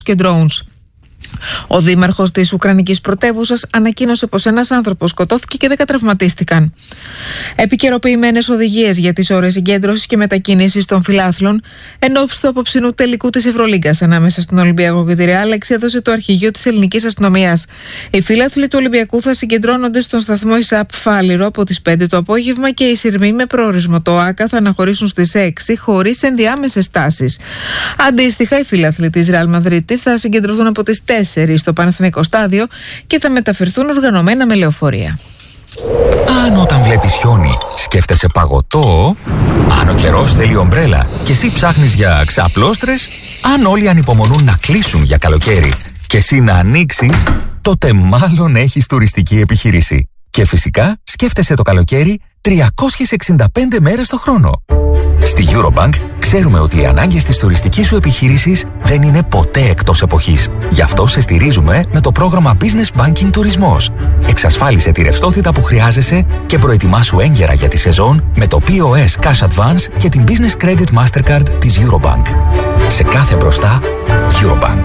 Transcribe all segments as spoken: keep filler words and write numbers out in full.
και drones. Ο δήμαρχος της Ουκρανικής πρωτεύουσας ανακοίνωσε πως ένας άνθρωπος σκοτώθηκε και δέκα τραυματίστηκαν. Επικαιροποιημένες οδηγίες για τις ώρες συγκέντρωσης και μετακίνησης των φιλάθλων εν ώψη του απόψινου τελικού της Ευρωλίγκας ανάμεσα στον Ολυμπιακό και τη Ρεάλ εξέδωσε το αρχηγείο της ελληνικής αστυνομίας. Οι φίλαθλοι του Ολυμπιακού θα συγκεντρώνονται στον σταθμό ΙΣΑΠ Φάληρο από τις πέντε το απόγευμα και οι σειρμοί με προορισμό το ΆΚΑ θα αναχωρήσουν στις έξι χωρίς ενδιάμεσες στάσεις. Αντίστοιχα, οι φίλαθλοι της Ρεάλ Μαδρίτης θα συγκεντρωθούν από τις τέσσερις στο Παναθηναϊκό στάδιο και θα μεταφερθούν οργανωμένα με λεωφορεία. Αν όταν βλέπεις χιόνι σκέφτεσαι παγωτό, αν ο καιρός θέλει ομπρέλα και εσύ ψάχνεις για ξαπλώστρες, αν όλοι ανυπομονούν να κλείσουν για καλοκαίρι και εσύ να ανοίξεις, τότε μάλλον έχεις τουριστική επιχείρηση. Και φυσικά σκέφτεσαι το καλοκαίρι τριακόσιες εξήντα πέντε μέρες το χρόνο. Στη Eurobank ξέρουμε ότι οι ανάγκες της τουριστικής σου επιχείρησης δεν είναι ποτέ εκτός εποχής. Γι' αυτό σε στηρίζουμε με το πρόγραμμα Business Banking Τουρισμός. Εξασφάλισε τη ρευστότητα που χρειάζεσαι και προετοιμάσου έγκαιρα για τη σεζόν με το πι ο ες Cash Advance και την Business Credit Mastercard της Eurobank. Σε κάθε μπροστά, Eurobank.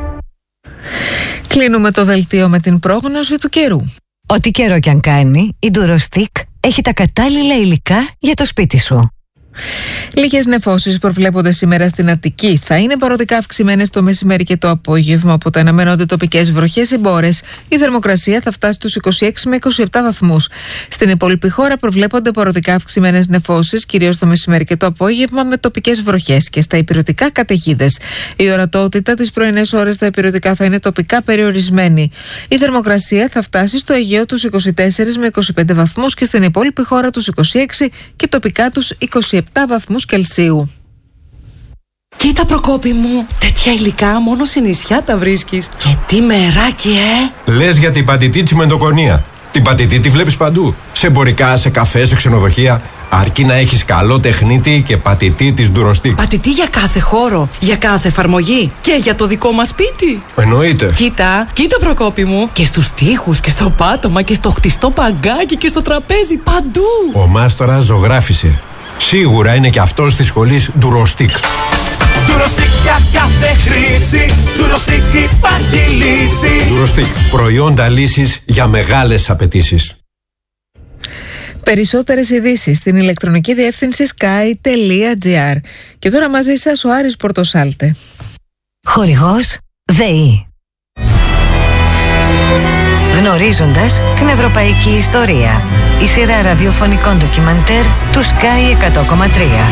Κλείνουμε το δελτίο με την πρόγνωση του καιρού. Ό,τι καιρό κι αν κάνει, η Durostick έχει τα κατάλληλα υλικά για το σπίτι σου. Λίγες νεφώσεις προβλέπονται σήμερα στην Αττική. Θα είναι παροδικά αυξημένες το μεσημέρι και το απόγευμα, οπότε αναμένονται τοπικές βροχές ή μπόρες. Η θερμοκρασία θα φτάσει στους είκοσι έξι με είκοσι επτά βαθμούς. Στην υπόλοιπη χώρα προβλέπονται παροδικά αυξημένες νεφώσεις, κυρίως το μεσημέρι και το απόγευμα, με τοπικές βροχές και στα ηπειρωτικά καταιγίδες. Η ορατότητα τις πρωινές ώρες στα ηπειρωτικά θα είναι τοπικά περιορισμένη. Η θερμοκρασία θα φτάσει στο Αιγαίο τους είκοσι τέσσερα με είκοσι πέντε βαθμούς και στην υπόλοιπη χώρα τους είκοσι έξι και τοπικά τους είκοσι επτά βαθμούς Κελσίου. Κοίτα, Προκόπη μου, τέτοια υλικά μόνο σε νησιά τα βρίσκεις. Και τι μεράκι, ε! Λες για την πατητή τσιμεντοκονία. Την πατητή τη βλέπεις παντού. Σε εμπορικά, σε καφέ, σε ξενοδοχεία. Αρκεί να έχεις καλό τεχνίτη και πατητή της Durostick. Πατητή για κάθε χώρο, για κάθε εφαρμογή και για το δικό μας σπίτι. Εννοείται. Κοίτα, κοίτα, Προκόπη μου. Και στους τοίχους και στο πάτωμα και στο χτιστό παγκάκι και στο τραπέζι, παντού. Ο μάστορας ζωγράφισε. Σίγουρα είναι και αυτός της σχολής Durostick. Durostick για κάθε χρήση. Durostick υπάρχει λύση. Durostick. Προϊόντα λύσης για μεγάλες απαιτήσεις. Περισσότερες ειδήσεις στην ηλεκτρονική διεύθυνση sky τελεία gr. Και τώρα μαζί σας ο Άρης Πορτοσάλτε. Χορηγός ΔΕΗ. Γνωρίζοντας την ευρωπαϊκή ιστορία. Η σειρά ραδιοφωνικών ντοκιμαντέρ του Sky εκατό κόμμα τρία.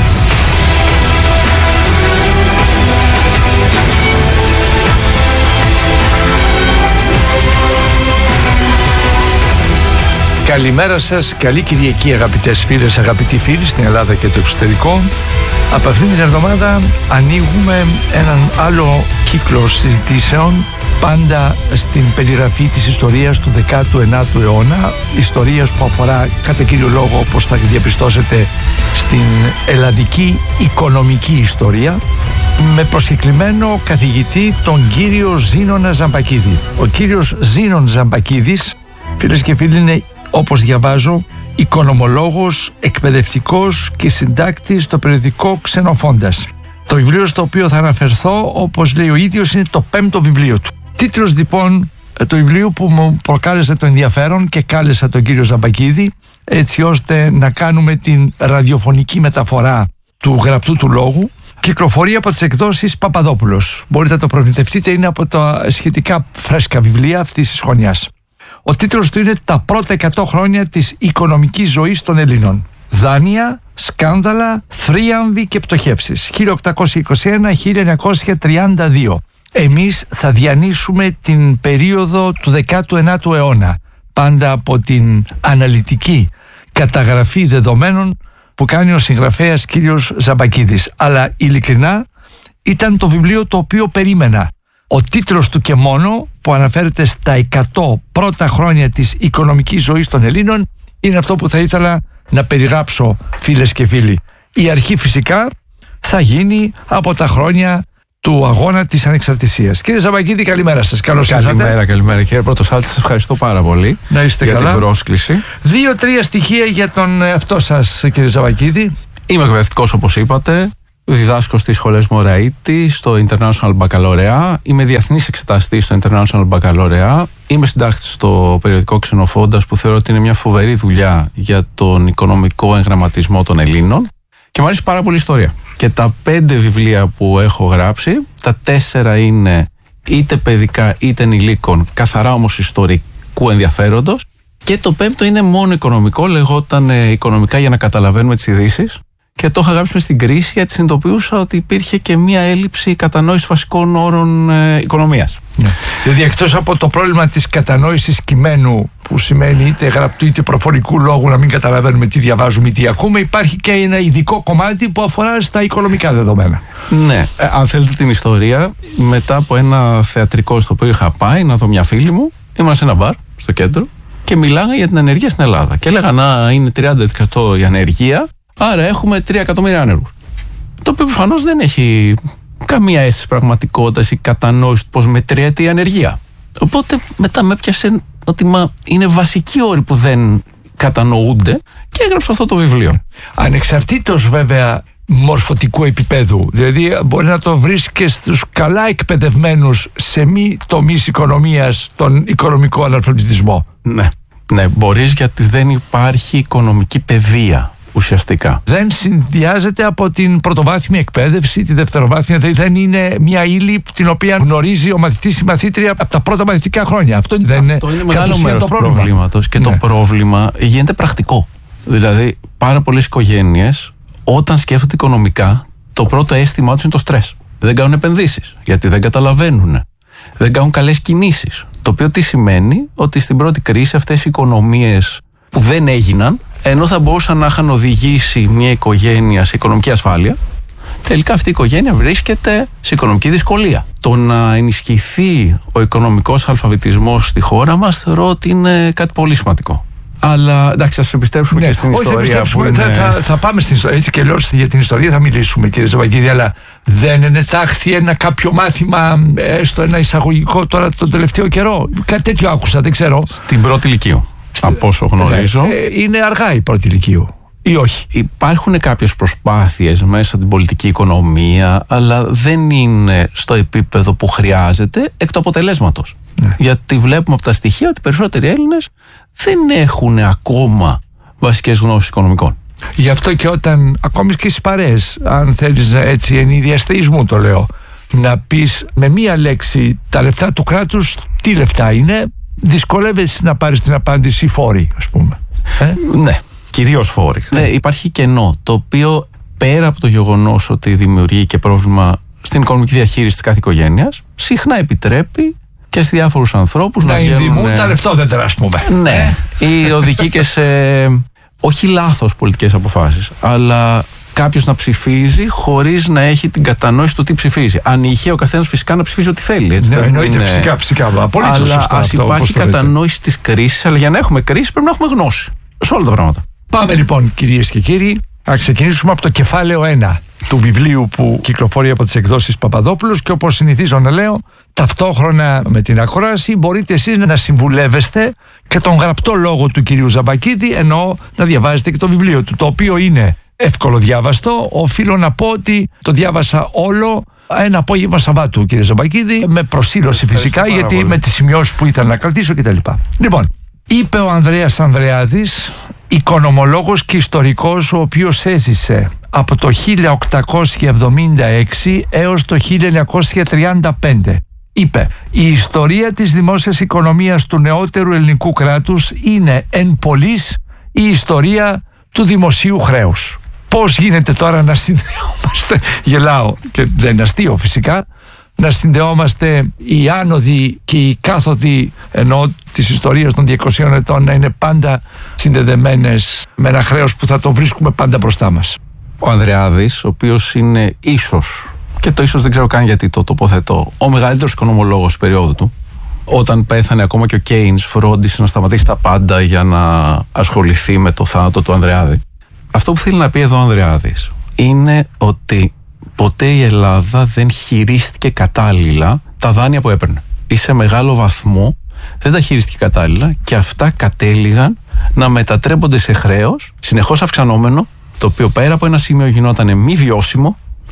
Καλημέρα σας, καλή Κυριακή αγαπητές φίλες, αγαπητοί φίλοι στην Ελλάδα και το εξωτερικό. Από αυτήν την εβδομάδα ανοίγουμε έναν άλλο κύκλο συζητήσεων, πάντα στην περιγραφή της ιστορίας του δέκατου ενάτου αιώνα, ιστορίας που αφορά κατά κύριο λόγο, όπως θα διαπιστώσετε, στην ελλαδική οικονομική ιστορία, με προσκεκλημένο καθηγητή τον κύριο Ζήνωνα Ζαμπακίδη. Ο κύριος Ζήνων Ζαμπακίδης, φίλες και φίλοι, είναι, όπως διαβάζω, οικονομολόγος, εκπαιδευτικός και συντάκτης στο περιοδικό Ξενοφόντας. Το βιβλίο στο οποίο θα αναφερθώ, όπως λέει ο ίδιος, είναι το πέμπτο βιβλίο του. Τίτλος λοιπόν του βιβλίου που μου προκάλεσε το ενδιαφέρον και κάλεσα τον κύριο Ζαμπακίδη, έτσι ώστε να κάνουμε την ραδιοφωνική μεταφορά του γραπτού του λόγου, κυκλοφορεί από τις εκδόσεις Παπαδόπουλος. Μπορείτε να το προμηθευτείτε, είναι από τα σχετικά φρέσκα βιβλία αυτής της χρονιάς. Ο τίτλος του είναι «Τα πρώτα εκατό χρόνια της οικονομικής ζωής των Ελλήνων. Δάνεια, σκάνδαλα, θρίαμβοι και πτωχεύσεις. χίλια οκτακόσια είκοσι ένα με χίλια εννιακόσια τριάντα δύο». Εμείς θα διανύσουμε την περίοδο του δέκατου ενάτου αιώνα, πάντα από την αναλυτική καταγραφή δεδομένων που κάνει ο συγγραφέας κύριος Ζαμπακίδης. Αλλά ειλικρινά ήταν το βιβλίο το οποίο περίμενα. Ο τίτλος του και μόνο, που αναφέρεται στα εκατό πρώτα χρόνια της οικονομικής ζωής των Ελλήνων, είναι αυτό που θα ήθελα να περιγράψω, φίλες και φίλοι. Η αρχή φυσικά θα γίνει από τα χρόνια του αγώνα της ανεξαρτησίας. Κύριε Ζαμπακίδη, καλημέρα σας. Καλώς ήρθατε. Καλημέρα, καλημέρα κύριε Πορτοσάλτη. Σας ευχαριστώ πάρα πολύ να είστε για καλά. την πρόσκληση. Δύο-τρία στοιχεία για τον εαυτό σας, κύριε Ζαμπακίδη. Είμαι εκπαιδευτικός, όπως είπατε. Διδάσκω στις σχολές Μωραήτη, στο International Baccalaureate. Είμαι διεθνής εξεταστής στο International Baccalaureate. Είμαι συντάκτης στο περιοδικό Ξενοφόντας, που θεωρώ ότι είναι μια φοβερή δουλειά για τον οικονομικό εγγραμματισμό των Ελλήνων. Και μου αρέσει πάρα πολύ η ιστορία. Και τα πέντε βιβλία που έχω γράψει, τα τέσσερα είναι είτε παιδικά είτε ενηλίκων, καθαρά όμως ιστορικού ενδιαφέροντος. Και το πέμπτο είναι μόνο οικονομικό, λεγόταν ε, οικονομικά για να καταλαβαίνουμε τις ειδήσεις. Και το είχα γράψει μες στην κρίση, γιατί συνειδητοποιούσα ότι υπήρχε και μία έλλειψη κατανόηση βασικών όρων ε, οικονομίας. Ναι. Δηλαδή, εκτός από το πρόβλημα της κατανόησης κειμένου, που σημαίνει είτε γραπτού είτε προφορικού λόγου να μην καταλαβαίνουμε τι διαβάζουμε ή τι ακούμε, υπάρχει και ένα ειδικό κομμάτι που αφορά στα οικονομικά δεδομένα. Ναι, ε, αν θέλετε την ιστορία, μετά από ένα θεατρικό στο οποίο είχα πάει να δω μια φίλη μου, ήμουν σε ένα μπαρ στο κέντρο και μιλάγα για την ανεργία στην Ελλάδα. Και έλεγα να είναι τριάντα τοις εκατό η ανεργία. Άρα έχουμε τρία εκατομμύρια άνεργους. Το οποίο προφανώς δεν έχει καμία αίσθηση πραγματικότητας ή κατανόηση του πώς μετριέται η ανεργία. Οπότε μετά με έπιασε ότι μα είναι βασικοί όροι που δεν κατανοούνται και έγραψα αυτό το βιβλίο. Ανεξαρτήτως βέβαια μορφωτικού επίπεδου. Δηλαδή μπορεί να το βρεις και στους καλά εκπαιδευμένους σε μη τομείς οικονομίας τον οικονομικό αναλφαβητισμό. Ναι, ναι, μπορείς, γιατί δεν υπάρχει οικονομική παιδεία. Ουσιαστικά. Δεν συνδυάζεται από την πρωτοβάθμια εκπαίδευση, τη δευτεροβάθμια, δηλαδή δεν είναι μια ύλη την οποία γνωρίζει ο μαθητής ή η μαθήτρια από τα πρώτα μαθητικά χρόνια. Αυτό δεν Αυτό είναι, είναι μεγάλο μέρος του προβλήματος. Και ναι. Το πρόβλημα γίνεται πρακτικό. Δηλαδή, πάρα πολλές οικογένειες, όταν σκέφτονται οικονομικά, το πρώτο αίσθημά τους είναι το στρες. Δεν κάνουν επενδύσεις, γιατί δεν καταλαβαίνουν. Δεν κάνουν καλές κινήσεις. Το οποίο τι σημαίνει? Ότι στην πρώτη κρίση αυτές οι οικονομίες που δεν έγιναν, ενώ θα μπορούσαν να είχαν οδηγήσει μια οικογένεια σε οικονομική ασφάλεια, τελικά αυτή η οικογένεια βρίσκεται σε οικονομική δυσκολία. Το να ενισχυθεί ο οικονομικός αλφαβητισμός στη χώρα μας θεωρώ ότι είναι κάτι πολύ σημαντικό. Αλλά εντάξει, ας επιστρέψουμε ναι, και στην όχι, ιστορία. Που είναι... θα, θα, θα πάμε στην ιστορία. Έτσι και λέω για την ιστορία θα μιλήσουμε, κύριε Ζαμπακίδη, αλλά δεν ενετάχθη ένα κάποιο μάθημα, έστω ένα εισαγωγικό τώρα τον τελευταίο καιρό? Κάτι τέτοιο άκουσα, δεν ξέρω. Στην πρώτη λυκείου. Από όσο γνωρίζω. Είναι αργά η πρώτη ηλικίου ή όχι? Υπάρχουν κάποιες προσπάθειες μέσα από την πολιτική οικονομία, αλλά δεν είναι στο επίπεδο που χρειάζεται εκ του αποτελέσματος. Ναι. Γιατί βλέπουμε από τα στοιχεία ότι οι περισσότεροι Έλληνες δεν έχουν ακόμα βασικές γνώσεις οικονομικών. Γι' αυτό και όταν, ακόμη και στις παρέες, αν θέλεις έτσι εν είδη αστεϊσμού το λέω, να πεις με μία λέξη τα λεφτά του κράτους, τι λεφτά είναι, δυσκολεύεσαι να πάρεις την απάντηση φόροι, ας πούμε. Ε? Ναι, κυρίως φόροι. Ναι. Ναι, υπάρχει κενό, το οποίο πέρα από το γεγονός ότι δημιουργεί και πρόβλημα στην οικονομική διαχείριση της κάθε οικογένειας, συχνά επιτρέπει και σε διάφορους ανθρώπους να, να ειδημούν ναι, τα λεφτόδεντρα, ας πούμε. Ναι, ή οδηγεί και σε όχι λάθος πολιτικές αποφάσεις, αλλά κάποιος να ψηφίζει χωρίς να έχει την κατανόηση του τι ψηφίζει. Αν είχε ο καθένας φυσικά να ψηφίζει ό,τι θέλει. Έτσι, ναι, εννοείται είναι... φυσικά, φυσικά. Απολύτως αλλά σωστά. Ας αυτό, υπάρχει κατανόηση της κρίσης, αλλά για να έχουμε κρίση πρέπει να έχουμε γνώση σε όλα τα πράγματα. Πάμε λοιπόν, κυρίες και κύριοι, να ξεκινήσουμε από το κεφάλαιο ένα του βιβλίου που κυκλοφορεί από τις εκδόσεις Παπαδόπουλος, και όπως συνηθίζω να λέω, ταυτόχρονα με την ακρόαση μπορείτε εσείς να συμβουλεύεστε και τον γραπτό λόγο του κυρίου Ζαμπακίδη, ενώ να διαβάζετε και το βιβλίο του, το οποίο είναι εύκολο διάβαστο. Οφείλω να πω ότι το διάβασα όλο ένα απόγευμα Σαββάτου, κύριε Ζαμπακίδη, με προσήλωση φυσικά, γιατί πολύ. Με τις σημειώσεις που ήθελα να κρατήσω κτλ. Λοιπόν, είπε ο Ανδρέας Ανδρεάδης, οικονομολόγος και ιστορικός, ο οποίος έζησε από το χίλια οκτακόσια εβδομήντα έξι έως το χίλια εννιακόσια τριάντα πέντε. Είπε, η ιστορία της δημόσιας οικονομίας του νεότερου ελληνικού κράτους είναι εν πολλοίς η ιστορία του δημοσίου χρέους. Πώς γίνεται τώρα να συνδεόμαστε, γελάω και δεν είναι αστείο φυσικά, να συνδεόμαστε οι άνοδοι και οι κάθοδοι ενώ της ιστορίας των διακοσίων ετών να είναι πάντα συνδεδεμένες με ένα χρέος που θα το βρίσκουμε πάντα μπροστά μας. Ο Ανδρεάδης, ο οποίος είναι ίσως, και το ίσως δεν ξέρω καν γιατί το τοποθετώ, ο μεγαλύτερος οικονομολόγος της περίοδου του, όταν πέθανε ακόμα και ο Κέινς φρόντισε να σταματήσει τα πάντα για να ασχοληθεί με το θάνατο του Ανδρεάδη. Αυτό που θέλει να πει εδώ ο Ανδρεάδης είναι ότι ποτέ η Ελλάδα δεν χειρίστηκε κατάλληλα τα δάνεια που έπαιρνε. Ή σε μεγάλο βαθμό δεν τα χειρίστηκε κατάλληλα και αυτά κατέληγαν να μετατρέπονται σε χρέος συνεχώς αυξανόμενο, το οποίο πέρα από ένα σημείο γινόταν μη βιώσιμο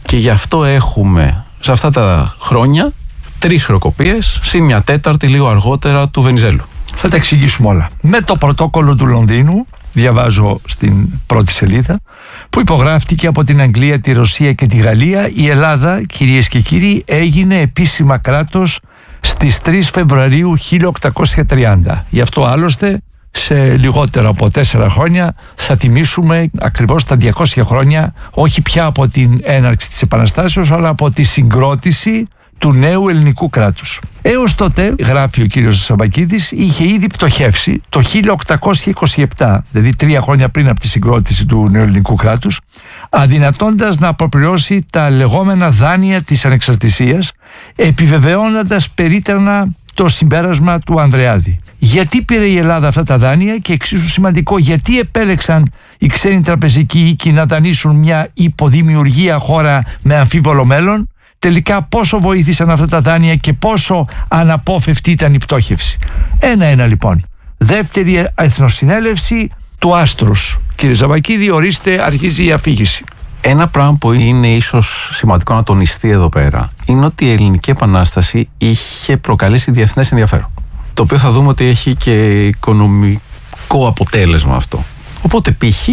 Και γι' αυτό έχουμε σε αυτά τα χρόνια τρεις χρεοκοπίες, συν μια τέταρτη λίγο αργότερα του Βενιζέλου. Θα τα εξηγήσουμε όλα. Με το πρωτόκολλο του Λονδίνου, διαβάζω στην πρώτη σελίδα, που υπογράφτηκε από την Αγγλία, τη Ρωσία και τη Γαλλία, η Ελλάδα, κυρίες και κύριοι, έγινε επίσημα κράτος στις τρεις Φεβρουαρίου χίλια οκτακόσια τριάντα. Γι' αυτό άλλωστε σε λιγότερο από τέσσερα χρόνια θα τιμήσουμε ακριβώς τα διακόσια χρόνια, όχι πια από την έναρξη της Επαναστάσεως, αλλά από τη συγκρότηση του νέου ελληνικού κράτους. Έως τότε, γράφει ο κύριος Σαββακίδης, είχε ήδη πτωχεύσει το χίλια οκτακόσια είκοσι επτά, δηλαδή τρία χρόνια πριν από τη συγκρότηση του νέου ελληνικού κράτους, αδυνατώντας να αποπληρώσει τα λεγόμενα δάνεια της ανεξαρτησίας, επιβεβαιώνοντας περίτρανα το συμπέρασμα του Ανδρεάδη. Γιατί πήρε η Ελλάδα αυτά τα δάνεια και εξίσου σημαντικό, γιατί επέλεξαν οι ξένοι τραπεζικοί οίκοι να δανείσουν μια υποδημιουργία χώρα με αμφίβολο μέλλον? Τελικά πόσο βοήθησαν αυτά τα δάνεια και πόσο αναπόφευκτη ήταν η πτώχευση? Ένα-ένα λοιπόν. Δεύτερη εθνοσυνέλευση του Άστρους. Κύριε Ζαβακίδη, ορίστε, αρχίζει η αφήγηση. Ένα πράγμα που είναι ίσως σημαντικό να τονιστεί εδώ πέρα είναι ότι η Ελληνική Επανάσταση είχε προκαλέσει διεθνές ενδιαφέρον. Το οποίο θα δούμε ότι έχει και οικονομικό αποτέλεσμα αυτό. Οπότε π.χ.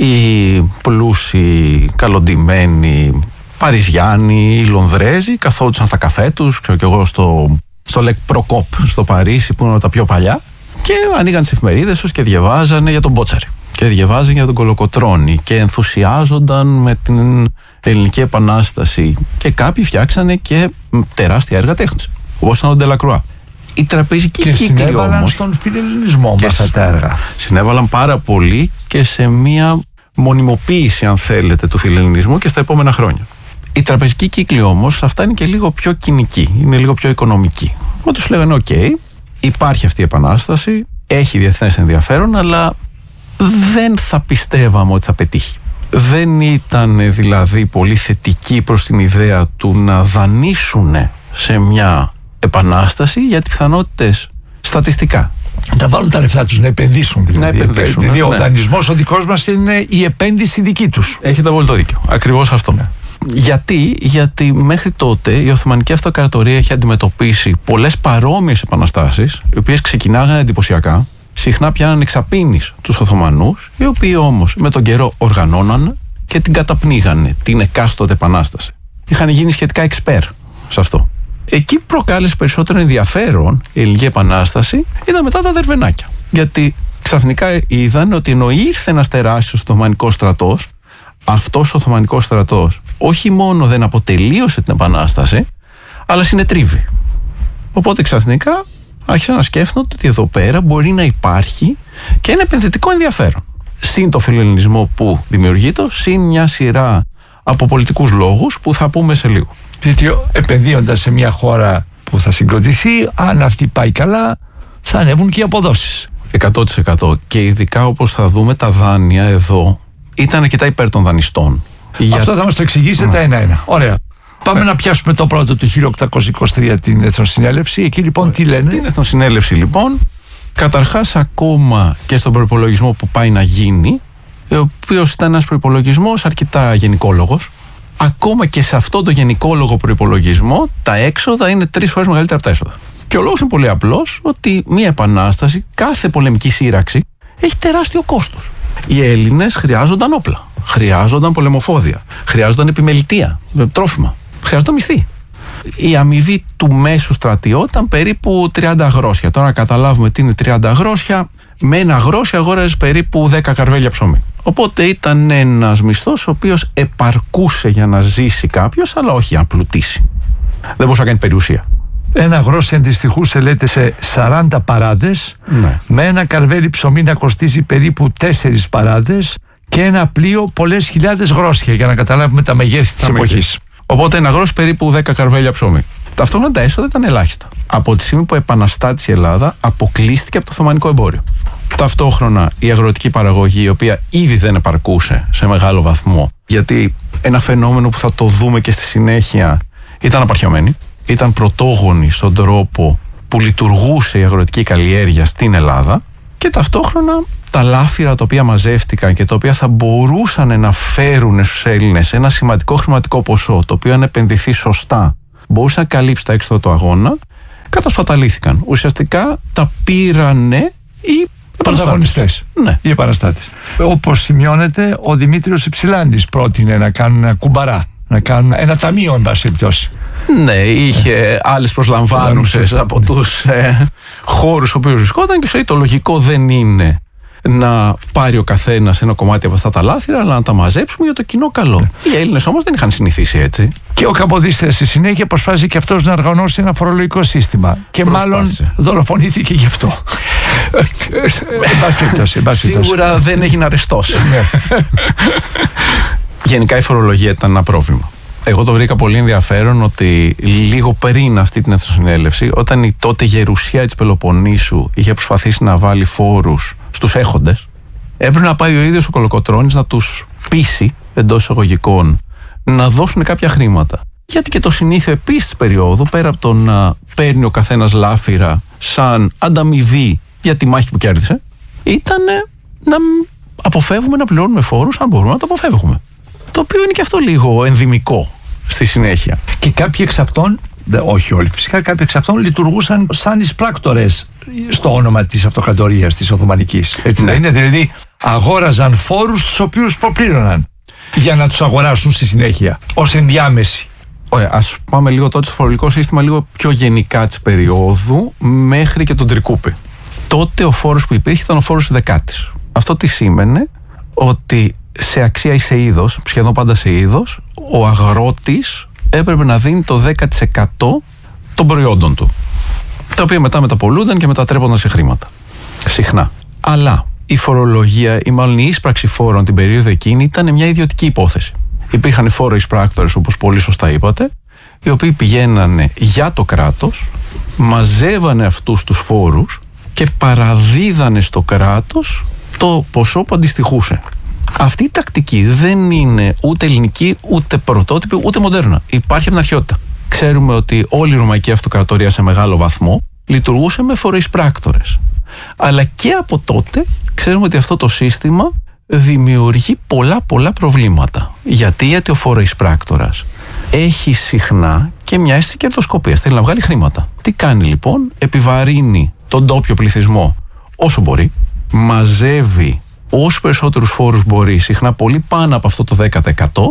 οι πλούσιοι, καλοντημένοι Παριζιάνοι, οι Λονδρέζοι καθόντουσαν στα καφέ τους, ξέρω κι εγώ, στο, στο Λεκ Προκόπ στο Παρίσι, που είναι από τα πιο παλιά, και ανοίγαν τις εφημερίδες τους και διαβάζανε για τον Μπότσαρη και διαβάζανε για τον Κολοκοτρώνη και ενθουσιάζονταν με την Ελληνική Επανάσταση, και κάποιοι φτιάξανε και τεράστια έργα τέχνης, όπως ήταν ο Ντελακρουά. Η τραπεζική και κύκλη συνέβαλαν όμως, στον φιλελληνισμό με αυτά τα έργα. Συνέβαλαν πάρα πολύ και σε μια μονιμοποίηση, αν θέλετε, του φιλελληνισμού και στα επόμενα χρόνια. Η τραπεζική κύκλη όμως, αυτά είναι και λίγο πιο κοινική, είναι λίγο πιο οικονομική. Μα τους λέγανε, οκ, okay, υπάρχει αυτή η επανάσταση, έχει διεθνές ενδιαφέρον, αλλά δεν θα πιστεύαμε ότι θα πετύχει. Δεν ήταν δηλαδή πολύ θετική προς την ιδέα του να δανείσουν σε μια επανάσταση, γιατί πιθανότητες στατιστικά. Να βάλουν τα λεφτά τους, να επενδύσουν δηλαδή. Να επενδύσουν, δηλαδή, ναι. ο δανεισμός ο δικός μας είναι η επένδυση δική τους. Έχετε απόλυτο δίκιο. Ακριβώς αυτό. Ναι. Γιατί, γιατί μέχρι τότε η Οθωμανική Αυτοκρατορία έχει αντιμετωπίσει πολλές παρόμοιες επαναστάσεις, οι οποίες ξεκινάγανε εντυπωσιακά, συχνά πιάναν εξαπίνης τους Οθωμανούς, οι οποίοι όμως με τον καιρό οργανώνανε και την καταπνίγανε την εκάστοτε επανάσταση. Είχαν γίνει σχετικά εξπέρ σε αυτό. Εκεί προκάλεσε περισσότερο ενδιαφέρον η Ελληνική Επανάσταση ήταν μετά τα Δερβενάκια. Γιατί ξαφνικά είδαν ότι ενώ ήρθε ένας τεράστιος Οθωμανικός στρατός, αυτός ο Οθωμανικός στρατός όχι μόνο δεν αποτελείωσε την Επανάσταση, αλλά συνετρίβει. Οπότε ξαφνικά άρχισαν να σκέφτονται ότι εδώ πέρα μπορεί να υπάρχει και ένα επενδυτικό ενδιαφέρον. Συν το φιλελληνισμό που δημιουργείται, συν μια σειρά από πολιτικούς λόγους που θα πούμε σε λίγο. Γιατί επενδύοντας σε μια χώρα που θα συγκροτηθεί, αν αυτή πάει καλά, θα ανέβουν και οι αποδόσεις. εκατό τοις εκατό. Και ειδικά όπως θα δούμε, τα δάνεια εδώ ήταν αρκετά υπέρ των δανειστών. Αυτό θα μας το εξηγήσετε mm. ένα-ένα. Ωραία. Πάμε yeah. να πιάσουμε το πρώτο του χίλια οκτακόσια είκοσι τρία, την Εθνοσυνέλευση. Εκεί λοιπόν τι λένε? Στην Εθνοσυνέλευση λοιπόν, καταρχάς ακόμα και στον προϋπολογισμό που πάει να γίνει, ο οποίος ήταν ένας προϋπολογισμός αρκετά γενικόλογος, ακόμα και σε αυτό το γενικόλογο προϋπολογισμό τα έξοδα είναι τρεις φορές μεγαλύτερα από τα έσοδα. Και ο λόγος είναι πολύ απλός, ότι μια επανάσταση, κάθε πολεμική σύραξη έχει τεράστιο κόστος. Οι Έλληνες χρειάζονταν όπλα, χρειάζονταν πολεμοφόδια, χρειάζονταν επιμελητεία, τρόφιμα, χρειάζονταν μισθή. Η αμοιβή του μέσου στρατιώτη ήταν περίπου τριάντα αγρόσια. Τώρα να καταλάβουμε τι είναι τριάντα αγρόσια, με ένα αγρόσια αγόραζες περίπου δέκα καρβέλια ψωμί. Οπότε ήταν ένας μισθός ο οποίος επαρκούσε για να ζήσει κάποιος, αλλά όχι για να πλουτίσει. Δεν μπορούσε να κάνει περιουσία. Ένα αγρόσι αντιστοιχούσε, λέτε, σε σαράντα παράδες, ναι. με ένα καρβέλι ψωμί να κοστίζει περίπου τέσσερις παράδες και ένα πλοίο πολλές χιλιάδες γρόσια, για να καταλάβουμε τα μεγέθη της εποχής. Οπότε ένα αγρόσι περίπου δέκα καρβέλια ψωμί. Ταυτόχρονα τα έσοδα ήταν ελάχιστα. Από τη στιγμή που επαναστάτησε η Ελλάδα, αποκλείστηκε από το Οθωμανικό εμπόριο. Ταυτόχρονα η αγροτική παραγωγή, η οποία ήδη δεν επαρκούσε σε μεγάλο βαθμό, γιατί ένα φαινόμενο που θα το δούμε και στη συνέχεια, ήταν απαρχιωμένη. Ήταν πρωτόγονη στον τρόπο που λειτουργούσε η αγροτική καλλιέργεια στην Ελλάδα, και ταυτόχρονα τα τα λάφυρα τα οποία μαζεύτηκαν και τα οποία θα μπορούσαν να φέρουν στους Έλληνες ένα σημαντικό χρηματικό ποσό, το οποίο αν επενδυθεί σωστά μπορούσε να καλύψει τα έξοδα του αγώνα, κατασπαταλήθηκαν. Ουσιαστικά τα πήρανε οι πρωταγωνιστές, ναι. οι επαναστάτες. Όπως σημειώνεται, ο Δημήτριος Υψηλάντης πρότεινε να κάνουν ένα κουμπαρά, να κάνουν ένα ταμείο, εν πάση περιπτώσει. Ναι, είχε άλλες προσλαμβάνουσες από τους ε, χώρους όπου βρισκόταν και σου λέει το λογικό δεν είναι να πάρει ο καθένας ένα κομμάτι από αυτά τα λάθηρα, αλλά να τα μαζέψουμε για το κοινό καλό. Ναι. Οι Έλληνες όμως δεν είχαν συνηθίσει έτσι. Και ο Καποδίστριας στη συνέχεια προσπάθησε και αυτός να οργανώσει ένα φορολογικό σύστημα. Και προσπάθησε. Μάλλον δολοφονήθηκε γι' αυτό. Σίγουρα δεν έγινε αρεστός. Γενικά η φορολογία ήταν ένα πρόβλημα. Εγώ το βρήκα πολύ ενδιαφέρον ότι λίγο πριν αυτή την εθνοσυνέλευση, όταν η τότε γερουσία της Πελοποννήσου είχε προσπαθήσει να βάλει φόρους στους έχοντες, έπρεπε να πάει ο ίδιος ο Κολοκοτρώνης να τους πείσει, εντός εισαγωγικών, να δώσουν κάποια χρήματα. Γιατί και το συνήθιο επίσης της περίοδου, πέρα από το να παίρνει ο καθένας λάφυρα σαν ανταμοιβή για τη μάχη που κέρδισε, ήταν να αποφεύγουμε να πληρώνουμε φόρους αν μπορούμε να το αποφεύγουμε. Το οποίο είναι και αυτό λίγο ενδυμικό στη συνέχεια. Και κάποιοι εξ αυτών, όχι όλοι φυσικά, κάποιοι εξ αυτών λειτουργούσαν σαν εισπράκτορες στο όνομα της αυτοκρατορίας της Οθωμανικής. Έτσι ναι. είναι, δηλαδή αγόραζαν φόρους τους οποίους προπλήρωναν για να τους αγοράσουν στη συνέχεια ως ενδιάμεση. Ωραία, ας πάμε λίγο τότε στο φορολογικό σύστημα λίγο πιο γενικά της περίοδου μέχρι και τον Τρικούπη. Τότε ο φόρος που υπήρχε ήταν ο φόρος της δεκάτης. Αυτό τι σήμαινε? Ότι σε αξία ή σε είδος, σχεδόν πάντα σε είδος, ο αγρότης έπρεπε να δίνει το δέκα τοις εκατό των προϊόντων του, τα οποία μετά μεταπολούνταν και μετατρέπονταν σε χρήματα. Συχνά. Αλλά η φορολογία, ή μάλλον η ίσπραξη φόρων την περίοδο εκείνη, ήταν μια ιδιωτική υπόθεση. Υπήρχαν οι φόροι εισπράκτορες, όπως πολύ σωστά είπατε, οι οποίοι πηγαίνανε για το κράτος, μαζεύανε αυτούς τους φόρους και παραδίδανε στο κράτος το ποσό που αντιστοιχούσε. Αυτή η τακτική δεν είναι ούτε ελληνική, ούτε πρωτότυπη, ούτε μοντέρνα. Υπάρχει από την αρχαιότητα. Ξέρουμε ότι όλη η Ρωμαϊκή Αυτοκρατορία σε μεγάλο βαθμό λειτουργούσε με φοροεισπράκτορες. Αλλά και από τότε ξέρουμε ότι αυτό το σύστημα δημιουργεί πολλά πολλά προβλήματα. Γιατί, γιατί ο φοροεισπράκτορας έχει συχνά και μια αίσθηση κερδοσκοπίας. Θέλει να βγάλει χρήματα. Τι κάνει λοιπόν? Επιβαρύνει τον ντόπιο πληθυσμό όσο μπορεί, μαζεύει όσους περισσότερους φόρους μπορεί, συχνά πολύ πάνω από αυτό το δέκα τοις εκατό,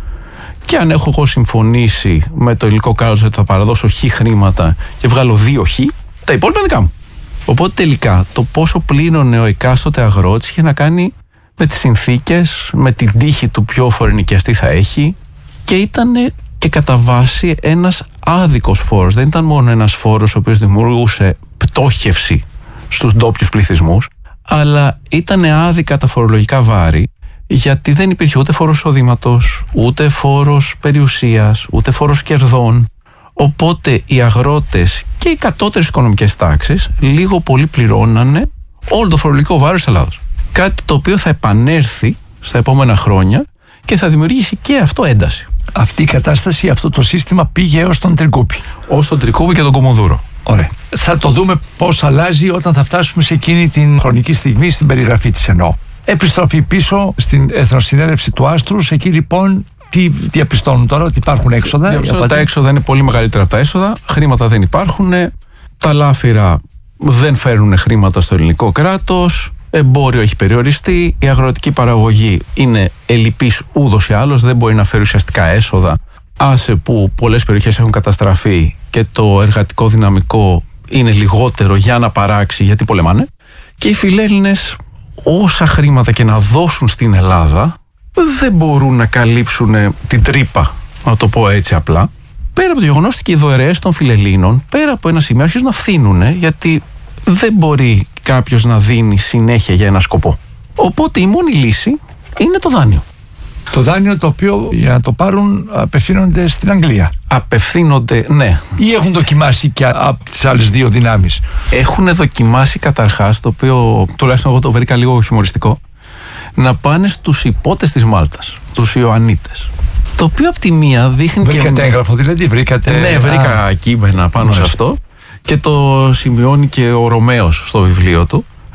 και αν έχω εγώ συμφωνήσει με το ελληνικό κράτος ότι θα παραδώσω χ χρήματα και βγάλω δύο χ, τα υπόλοιπα δικά μου. Οπότε τελικά το πόσο πλήρωνε ο εκάστοτε αγρότης είχε να κάνει με τις συνθήκες, με την τύχη του ποιο φορονοικιαστή θα έχει, και ήταν και κατά βάση ένας άδικος φόρος. Δεν ήταν μόνο ένας φόρος ο οποίος δημιουργούσε πτώχευση στους ντόπιους πληθυσμούς, αλλά ήταν άδικα τα φορολογικά βάρη, γιατί δεν υπήρχε ούτε φόρος εισοδήματος, ούτε φόρος περιουσίας, ούτε φόρος κερδών. Οπότε οι αγρότες και οι κατώτερες οικονομικές τάξεις λίγο πολύ πληρώνανε όλο το φορολογικό βάρος της Ελλάδας. Κάτι το οποίο θα επανέλθει στα επόμενα χρόνια και θα δημιουργήσει και αυτό ένταση. Αυτή η κατάσταση, αυτό το σύστημα πήγε έως τον Τρικούπη. Ως τον Τρικούπη και τον Κομοδούρο. Ωραία. Θα το δούμε πώς αλλάζει όταν θα φτάσουμε σε εκείνη την χρονική στιγμή, στην περιγραφή της εννοώ. Επιστροφή πίσω στην Εθνοσυνέλευση του Άστρους. Εκεί λοιπόν τι διαπιστώνουν τώρα? Ότι υπάρχουν έξοδα. Διαπιστώνουν τα έξοδα είναι πολύ μεγαλύτερα από τα έσοδα. Χρήματα δεν υπάρχουν. Τα λάφυρα δεν φέρνουν χρήματα στο ελληνικό κράτος. Εμπόριο έχει περιοριστεί. Η αγροτική παραγωγή είναι ελλειπής ούτως ή άλλως. Δεν μπορεί να φέρει ουσιαστικά έσοδα. Άσε που πολλές περιοχές έχουν καταστραφεί και το εργατικό δυναμικό είναι λιγότερο για να παράξει, γιατί πολεμάνε. Και οι φιλέλληνες, όσα χρήματα και να δώσουν στην Ελλάδα, δεν μπορούν να καλύψουν την τρύπα, να το πω έτσι απλά. Πέρα από το γεγονός ότι και οι δωρεές των φιλελλήνων, πέρα από ένα σημείο, αρχίζουν να φθήνουν, γιατί δεν μπορεί κάποιος να δίνει συνέχεια για ένα σκοπό. Οπότε η μόνη λύση είναι το δάνειο. Το δάνειο το οποίο για να το πάρουν απευθύνονται στην Αγγλία. Απευθύνονται, ναι. Ή έχουν δοκιμάσει και από τις άλλες δύο δυνάμεις? Έχουν δοκιμάσει καταρχάς, το οποίο τουλάχιστον εγώ το βρήκα λίγο χιουμοριστικό, να πάνε στους υπότες της Μάλτας, τους Ιωαννίτες. Το οποίο από τη μία δείχνει. Βρήκατε και... έγγραφο δηλαδή, βρήκατε. Ναι, βρήκα Α. κείμενα πάνω Μάλιστα. σε αυτό, και το σημειώνει και ο Ρωμαίος στο βιβλίο του.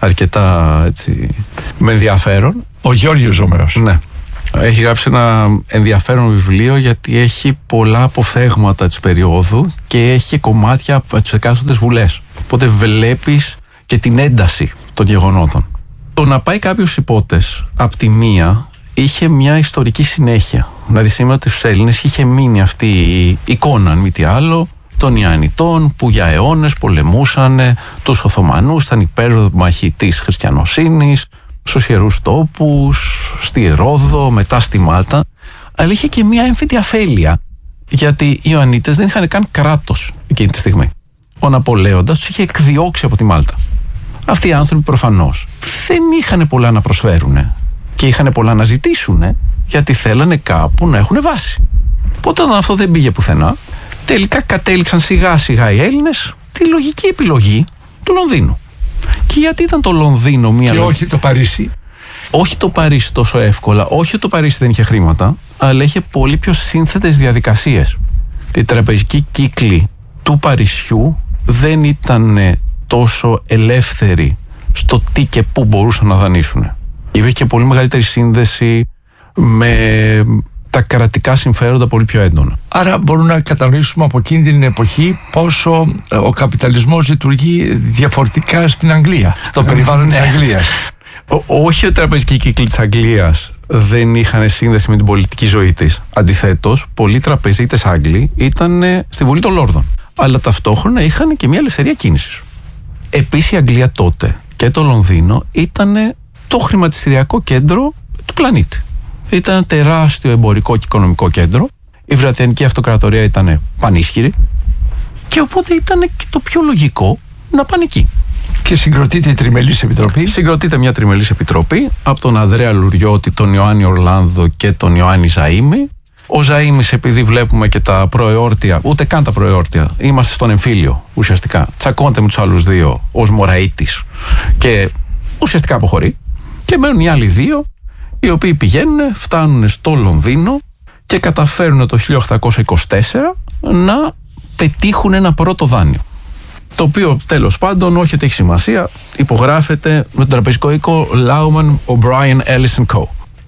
αρκετά έτσι, με ενδιαφέρον. Ο Γιώργος Ζωμέος. Ναι. Έχει γράψει ένα ενδιαφέρον βιβλίο γιατί έχει πολλά αποφθέγματα της περίοδου και έχει κομμάτια από τις εκάστοτες βουλές. Οπότε βλέπεις και την ένταση των γεγονότων. Το να πάει κάποιος υπότες από τη μία είχε μια ιστορική συνέχεια. Δηλαδή σήμερα ότι στους Έλληνες είχε μείνει αυτή η εικόνα, αν μη τι άλλο, των Ιαννιτών που για αιώνες πολεμούσαν τους Οθωμανούς, ήταν υπέρμαχοι της χριστιανοσύνης, στους Ιερούς Τόπους, στη Ρόδο, μετά στη Μάλτα. Αλλά είχε και μια έμφυτη αφέλεια, γιατί οι Ιωαννίτες δεν είχαν καν κράτος εκείνη τη στιγμή. Ο Ναπολέοντας τους είχε εκδιώξει από τη Μάλτα. Αυτοί οι άνθρωποι προφανώς δεν είχαν πολλά να προσφέρουν και είχαν πολλά να ζητήσουν, γιατί θέλανε κάπου να έχουν βάση. Οπότε όταν αυτό δεν πήγε πουθενά, τελικά κατέληξαν σιγά σιγά οι Έλληνες τη λογική επιλογή του Λονδίνου. Και γιατί ήταν το Λονδίνο μία. Και λογική... όχι το Παρίσι. Όχι το Παρίσι τόσο εύκολα, όχι ότι το Παρίσι δεν είχε χρήματα, αλλά είχε πολύ πιο σύνθετες διαδικασίες. Οι τραπεζικοί κύκλοι του Παρισιού δεν ήταν τόσο ελεύθεροι στο τι και πού μπορούσαν να δανείσουν. Υπήρχε και πολύ μεγαλύτερη σύνδεση με τα κρατικά συμφέροντα πολύ πιο έντονα. Άρα μπορούμε να κατανοήσουμε από εκείνη την εποχή πόσο ο καπιταλισμός λειτουργεί διαφορετικά στην Αγγλία, στο περιβάλλον της Αγγλίας. Ό, όχι οι τραπεζικοί κύκλοι της Αγγλίας δεν είχαν σύνδεση με την πολιτική ζωή της. Αντιθέτως, πολλοί τραπεζίτες Άγγλοι ήταν στη Βουλή των Λόρδων. Αλλά ταυτόχρονα είχαν και μια ελευθερία κίνησης. Επίσης η Αγγλία τότε και το Λονδίνο ήταν το χρηματιστηριακό κέντρο του πλανήτη. Ήταν ένα τεράστιο εμπορικό και οικονομικό κέντρο. Η Βρετανική Αυτοκρατορία ήταν πανίσχυρη και οπότε ήταν και το πιο λογικό να πάνε εκεί. Και συγκροτείται η Τριμελής Επιτροπή. Συγκροτείται μια Τριμελής Επιτροπή από τον Ανδρέα Λουριώτη, τον Ιωάννη Ορλάνδο και τον Ιωάννη Ζαΐμη. Ο Ζαΐμης, επειδή βλέπουμε και τα προεόρτια, ούτε καν τα προεόρτια, είμαστε στον εμφύλιο ουσιαστικά. Τσακώνεται με τους άλλους δύο ως Μωραΐτης και ουσιαστικά αποχωρεί. Και μένουν οι άλλοι δύο, οι οποίοι πηγαίνουν, φτάνουν στο Λονδίνο και καταφέρουν το χίλια οκτακόσια είκοσι τέσσερα να πετύχουν ένα πρώτο δάνειο. Το οποίο τέλος πάντων, όχι ότι έχει σημασία, υπογράφεται με τον τραπεζικό οίκο Lauman O'Brien Ellis and Co.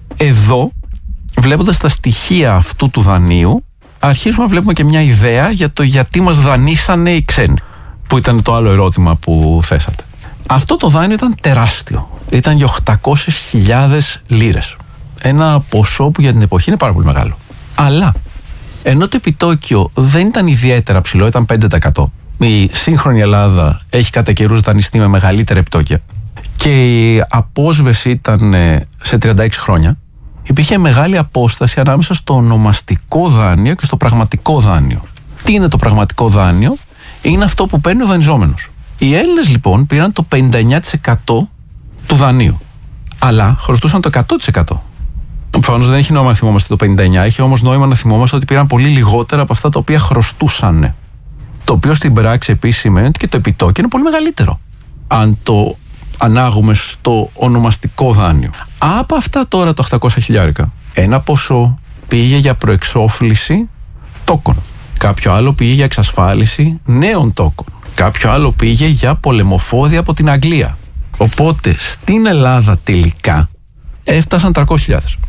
Εδώ, βλέποντας τα στοιχεία αυτού του δανείου, αρχίζουμε να βλέπουμε και μια ιδέα για το γιατί μας δανείσανε οι ξένοι, που ήταν το άλλο ερώτημα που θέσατε. Αυτό το δάνειο ήταν τεράστιο. Ήταν για οκτακόσιες χιλιάδες λίρες. Ένα ποσό που για την εποχή είναι πάρα πολύ μεγάλο. Αλλά, ενώ το επιτόκιο δεν ήταν ιδιαίτερα ψηλό, ήταν πέντε τοις εκατό. Η σύγχρονη Ελλάδα έχει κατά καιρούς δανειστεί με μεγαλύτερα επιτόκια και η απόσβεση ήταν σε τριάντα έξι χρόνια. Υπήρχε μεγάλη απόσταση ανάμεσα στο ονομαστικό δάνειο και στο πραγματικό δάνειο. Τι είναι το πραγματικό δάνειο? Είναι αυτό που παίρνει ο δανειζόμενος. Οι Έλληνες λοιπόν πήραν το πενήντα εννιά τοις εκατό του δανείου, αλλά χρωστούσαν το εκατό τοις εκατό. Προφανώς δεν έχει νόημα να θυμόμαστε το πενήντα εννιά, έχει όμως νόημα να θυμόμαστε ότι πήραν πολύ λιγότερα από αυτά τα οποία χρωστούσαν. Το οποίο στην πράξη επίσης σημαίνει ότι και το επιτόκιο είναι πολύ μεγαλύτερο, αν το ανάγουμε στο ονομαστικό δάνειο. Από αυτά τώρα το οκτακόσια χιλιάρικα, ένα ποσό πήγε για προεξόφληση τόκων. Κάποιο άλλο πήγε για εξασφάλιση νέων τόκων. Κάποιο άλλο πήγε για πολεμοφόδια από την Αγγλία. Οπότε στην Ελλάδα τελικά έφτασαν τριακόσιες χιλιάδες.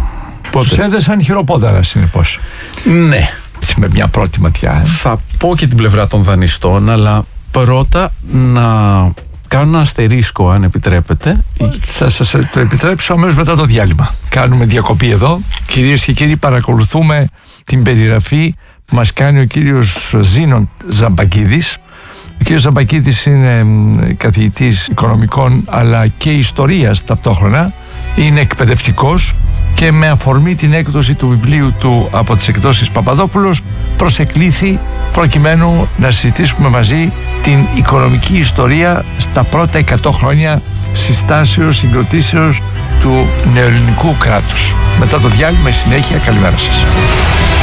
Τους έδεσαν χειροπόδαρα συνεπώς. Ναι. Με μια πρώτη ματιά. Ε. Θα πω και την πλευρά των δανειστών, αλλά πρώτα να κάνω ένα αστερίσκο, αν επιτρέπετε. Θα σας το επιτρέψω αμέσως μετά το διάλειμμα. Κάνουμε διακοπή εδώ. Κυρίες και κύριοι, παρακολουθούμε την περιγραφή που μας κάνει ο κύριος Ζήνων Ζαμπακίδης. Ο κύριος Ζαμπακίδης είναι καθηγητής οικονομικών αλλά και ιστορίας ταυτόχρονα. Είναι εκπαιδευτικός και με αφορμή την έκδοση του βιβλίου του από τις εκδόσεις Παπαδόπουλος προσεκλήθη προκειμένου να συζητήσουμε μαζί την οικονομική ιστορία στα πρώτα εκατό χρόνια συστάσεως, συγκροτήσεως του νεοελληνικού κράτους. Μετά το διάλειμμα, συνέχεια, καλημέρα σας.